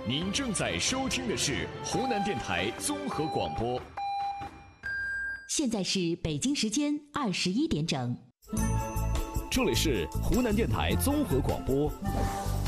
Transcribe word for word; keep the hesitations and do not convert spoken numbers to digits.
您正在收听的是湖南电台综合广播。 现在是北京时间二十一点整， 这里是湖南电台综合广播